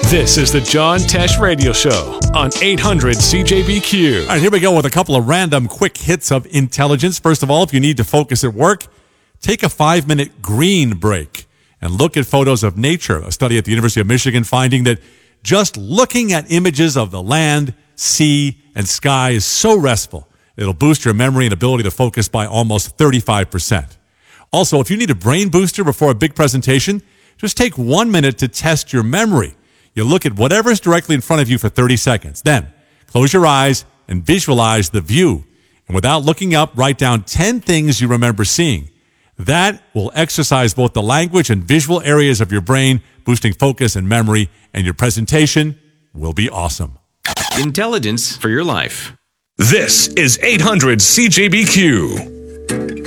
This is the John Tesh Radio Show on 800 CJBQ. All right, here we go with a couple of random quick hits of intelligence. First of all, if you need to focus at work, take a 5-minute green break and look at photos of nature. A study at the University of Michigan finding that just looking at images of the land, sea, and sky is so restful. It'll boost your memory and ability to focus by almost 35%. Also, if you need a brain booster before a big presentation, just take 1 minute to test your memory. You look at whatever's directly in front of you for 30 seconds. Then, close your eyes and visualize the view. And without looking up, write down 10 things you remember seeing. That will exercise both the language and visual areas of your brain, boosting focus and memory, and your presentation will be awesome. Intelligence for your life. This is 800 CJBQ.